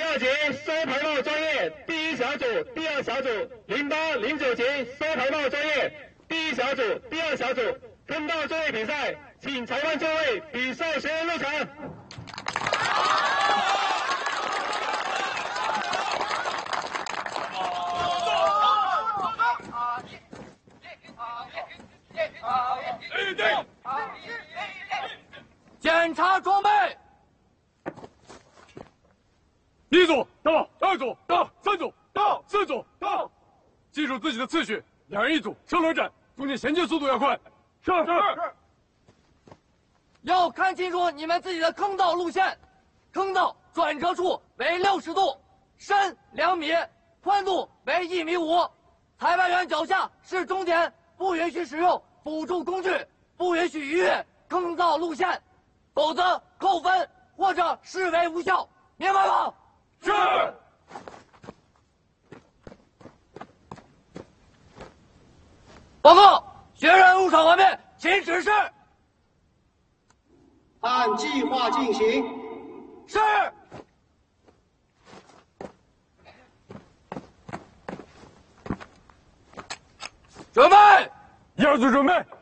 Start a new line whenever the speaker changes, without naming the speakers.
02级收牌帽专业第一小组、第二小组，08、09级收牌帽专业第一小组、第二小组通道作业比赛，请裁判就位，比赛学员入场。
检查装备。
一组到，二组到，三组到，四组到。记住自己的次序，两人一组，车轮战，中间衔接速度要快。是。
要看清楚你们自己的坑道路线，坑道转折处为60度，深2米，宽度为1.5米。裁判员脚下是终点，不允许使用辅助工具，不允许逾越坑道路线，否则扣分或者视为无效，明白吗？
是。
报告，学员入场完毕，请指示。
按计划进行。
是。准备。
一二组准备。